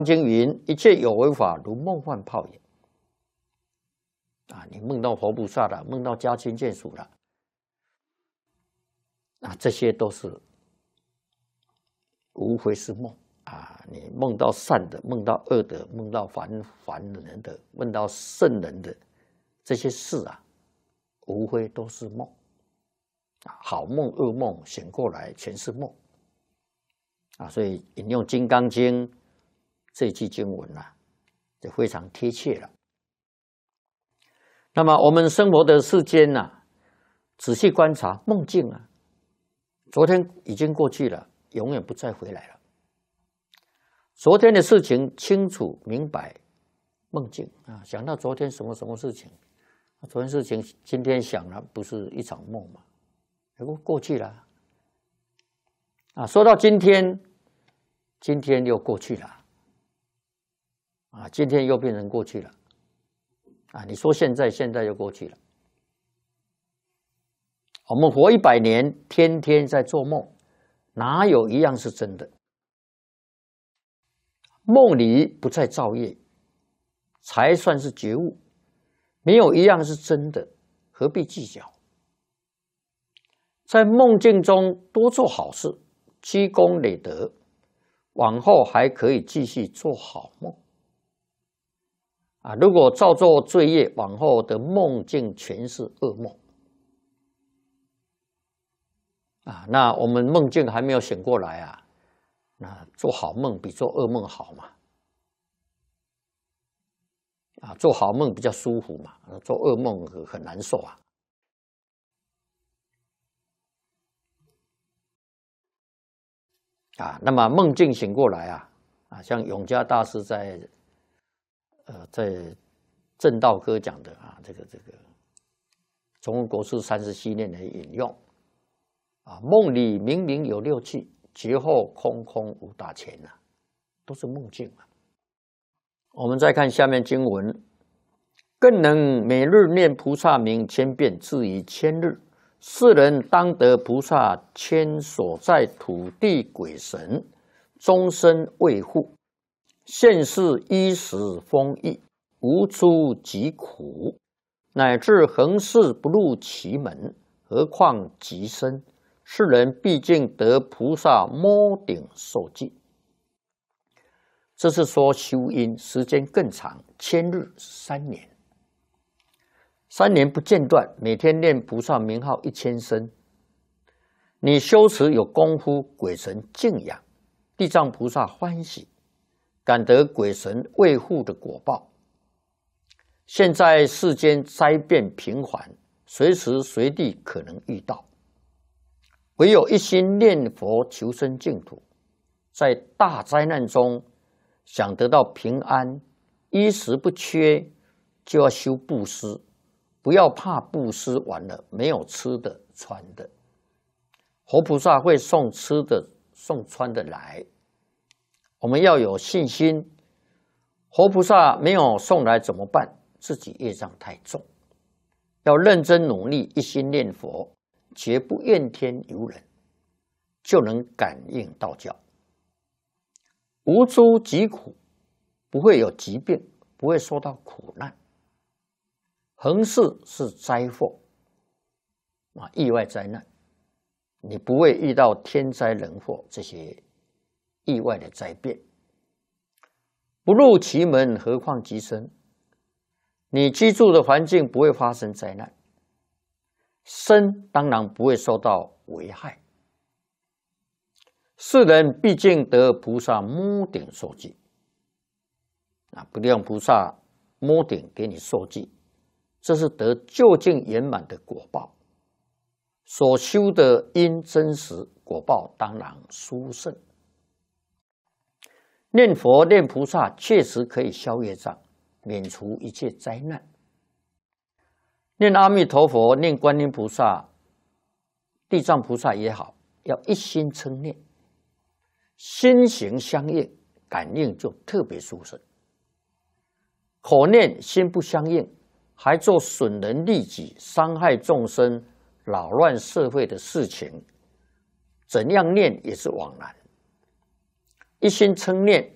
经云：一切有为法，如梦幻泡影。你梦到佛菩萨了，梦到家亲眷属了，这些都是无非是梦你梦到善的，梦到恶的，梦到凡人的，梦到圣人的这些事无非都是梦好梦恶梦醒过来全是梦所以引用《金刚经》这句经文就非常贴切了。那么我们生活的世间仔细观察梦境昨天已经过去了，永远不再回来了。昨天的事情清楚明白，梦境想到昨天什么事情，昨天事情今天想了，不是一场梦吗？过去了说到今天，今天又过去了今天又变成过去了你说现在又过去了。我们活100年，天天在做梦，哪有一样是真的？梦里不再造业，才算是觉悟。没有一样是真的，何必计较？在梦境中多做好事，积功累德，往后还可以继续做好梦如果造作罪业，往后的梦境全是噩梦那我们梦境还没有醒过来那做好梦比做噩梦好嘛做好梦比较舒服嘛，做噩梦很难受那么梦境醒过来像永嘉大师在正道歌讲的这个中国国师37念的引用梦里明明有六趣，觉后空空无大千都是梦境我们再看下面经文，更能每日念菩萨名1000遍，至于1000日，世人当得菩萨千所在土地鬼神，终身卫护，现世衣食丰裕，无诸疾苦，乃至恒世不入其门，何况极深？世人毕竟得菩萨摸顶受记。这是说修因时间更长，1000日3年，3年不间断，每天念菩萨名号1000声。你修持有功夫，鬼神敬仰，地藏菩萨欢喜，感得鬼神卫护的果报。现在世间灾变频繁，随时随地可能遇到，唯有一心念佛求生净土，在大灾难中想得到平安，衣食不缺，就要修布施，不要怕布施完了没有吃的穿的，佛菩萨会送吃的送穿的来，我们要有信心。佛菩萨没有送来怎么办？自己业障太重，要认真努力，一心念佛，绝不怨天尤人，就能感应道教。无诸疾苦，不会有疾病，不会受到苦难。恒世是灾祸意外灾难，你不会遇到天灾人祸这些意外的灾变。不入其门，何况极深？你居住的环境不会发生灾难，身当然不会受到危害。世人毕竟得菩萨摸顶受记不让菩萨摸顶给你受记，这是得究竟圆满的果报。所修的因真实，果报当然殊胜。念佛念菩萨确实可以消业障，免除一切灾难。念阿弥陀佛，念观音菩萨、地藏菩萨也好，要一心称念，心行相应，感应就特别殊胜。口念心不相应，还做损人利己、伤害众生、扰乱社会的事情，怎样念也是枉然。一心称念，